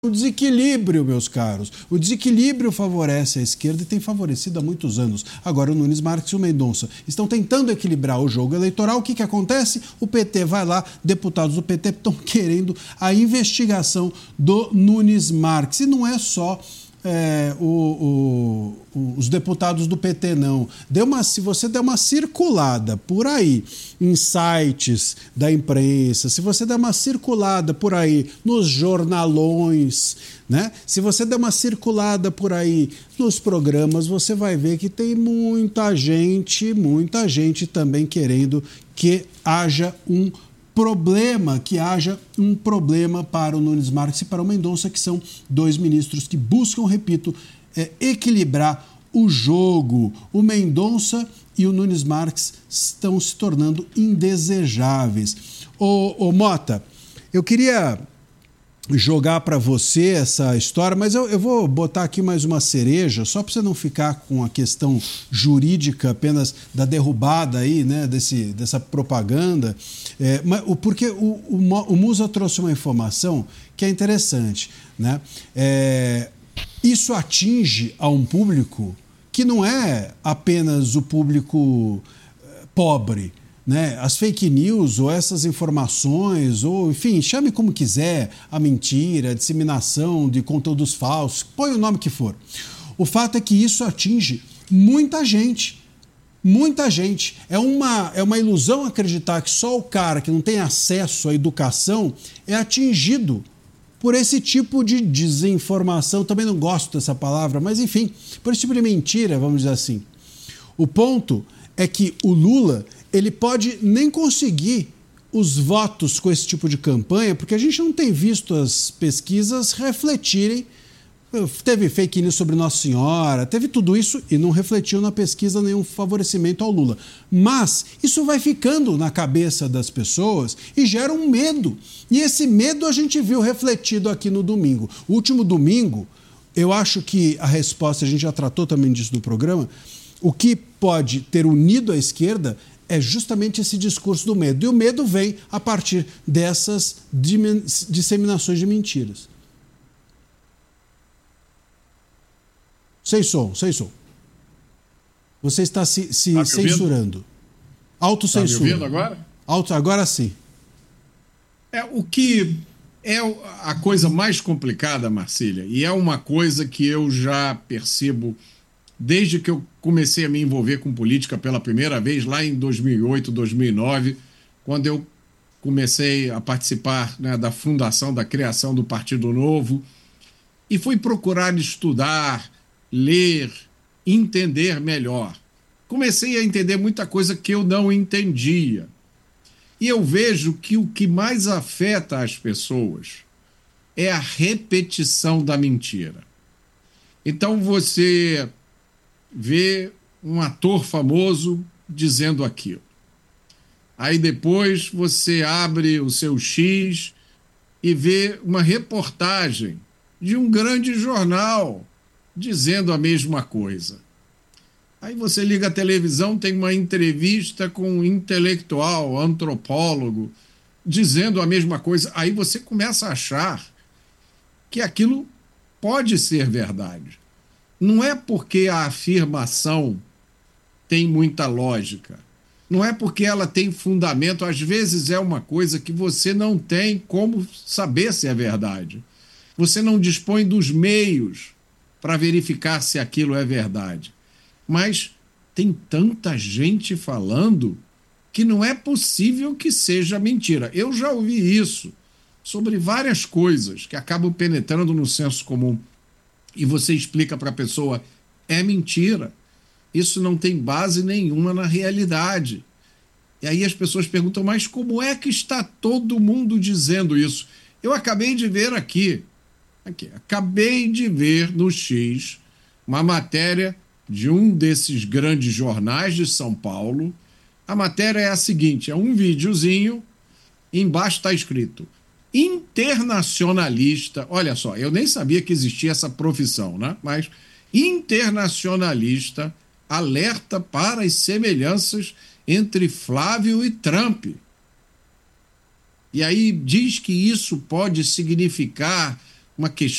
o desequilíbrio, meus caros. O desequilíbrio favorece a esquerda e tem favorecido há muitos anos. Agora o Nunes Marques e o Mendonça estão tentando equilibrar o jogo eleitoral. O que acontece? O PT vai lá, deputados do PT estão querendo a investigação do Nunes Marques. E não é só os deputados do PT, não. Se você der uma circulada por aí em sites da imprensa, se você der uma circulada por aí nos jornalões, né? Se você der uma circulada por aí nos programas, você vai ver que tem muita gente também querendo que haja um problema para o Nunes Marques e para o Mendonça, que são dois ministros que buscam, repito, equilibrar o jogo. O Mendonça e o Nunes Marques estão se tornando indesejáveis. Ô Mota, eu queria jogar para você essa história, mas eu vou botar aqui mais uma cereja, só para você não ficar com a questão jurídica apenas da derrubada aí, né, dessa propaganda, porque o Musa trouxe uma informação que é interessante, né? Isso atinge a um público que não é apenas o público pobre, né? As fake news ou essas informações, ou enfim, chame como quiser, a mentira, a disseminação de conteúdos falsos, põe o nome que for. O fato é que isso atinge muita gente. Muita gente. É uma ilusão acreditar que só o cara que não tem acesso à educação é atingido por esse tipo de desinformação. Também não gosto dessa palavra, mas enfim, por esse tipo de mentira, vamos dizer assim. O ponto é que o Lula, ele pode nem conseguir os votos com esse tipo de campanha, porque a gente não tem visto as pesquisas refletirem. Teve fake news sobre Nossa Senhora, teve tudo isso e não refletiu na pesquisa nenhum favorecimento ao Lula. Mas isso vai ficando na cabeça das pessoas e gera um medo. E esse medo a gente viu refletido aqui no domingo. O último domingo, eu acho que a resposta, a gente já tratou também disso no programa, o que pode ter unido a esquerda é justamente esse discurso do medo. E o medo vem a partir dessas disseminações de mentiras. Sem som. Você está se censurando. Autocensura. Está me ouvindo agora? Agora sim. O que é a coisa mais complicada, Marcília, e é uma coisa que eu já percebo desde que eu comecei a me envolver com política pela primeira vez, lá em 2008, 2009, quando eu comecei a participar, né, da fundação, da criação do Partido Novo, e fui procurar estudar, ler, entender melhor. Comecei a entender muita coisa que eu não entendia. E eu vejo que o que mais afeta as pessoas é a repetição da mentira. Então você vê um ator famoso dizendo aquilo. Aí depois você abre o seu X e vê uma reportagem de um grande jornal dizendo a mesma coisa. Aí você liga a televisão, tem uma entrevista com um intelectual, antropólogo, dizendo a mesma coisa. Aí você começa a achar que aquilo pode ser verdade. Não é porque a afirmação tem muita lógica. Não é porque ela tem fundamento. Às vezes é uma coisa que você não tem como saber se é verdade. Você não dispõe dos meios para verificar se aquilo é verdade. Mas tem tanta gente falando que não é possível que seja mentira. Eu já ouvi isso sobre várias coisas que acabam penetrando no senso comum. E você explica para a pessoa, é mentira. Isso não tem base nenhuma na realidade. E aí as pessoas perguntam, mas como é que está todo mundo dizendo isso? Eu acabei de ver aqui, acabei de ver no X uma matéria de um desses grandes jornais de São Paulo. A matéria é a seguinte, é um videozinho, embaixo está escrito, internacionalista, olha só, eu nem sabia que existia essa profissão, né? Mas internacionalista alerta para as semelhanças entre Flávio e Trump. E aí diz que isso pode significar uma questão